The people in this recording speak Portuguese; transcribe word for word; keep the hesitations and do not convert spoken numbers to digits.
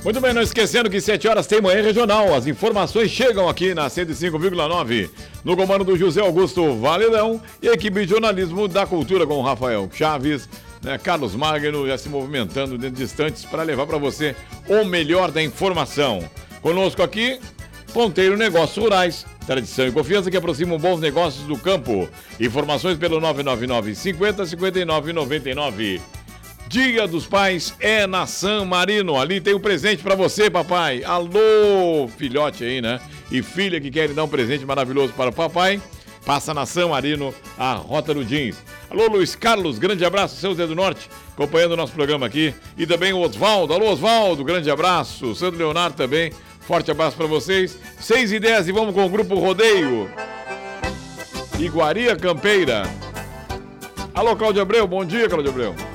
Muito bem, não esquecendo que sete horas tem Manhã Regional. As informações chegam aqui na cento e cinco vírgula nove, no comando do José Augusto Valedão e a equipe de jornalismo da cultura com o Rafael Chaves, né, Carlos Magno, já se movimentando dentro de instantes para levar para você o melhor da informação. Conosco aqui, Ponteiro Negócios Rurais, tradição e confiança que aproximam bons negócios do campo. Informações pelo nove nove nove, cinquenta, cinquenta e nove, noventa e nove. Dia dos Pais é na San Marino. Ali tem um presente pra você, papai. Alô, filhote aí, né? E filha que querem dar um presente maravilhoso para o papai. Passa na San Marino, a Rota do Jeans. Alô, Luiz Carlos, grande abraço, seu Zé do Norte, acompanhando o nosso programa aqui. E também o Osvaldo. Alô, Osvaldo, grande abraço. Sandro Leonardo também, forte abraço pra vocês. seis e dez e vamos com o Grupo Rodeio. Iguaria Campeira. Alô, Cláudio Abreu, bom dia, Cláudio Abreu.